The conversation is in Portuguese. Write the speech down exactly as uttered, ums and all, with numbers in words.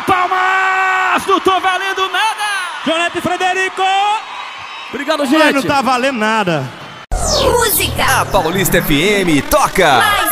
palmas! Não tô valendo nada! Jonete Frederico! Obrigado, gente! Mas não tá valendo nada. Música! A Paulista F M toca! Mais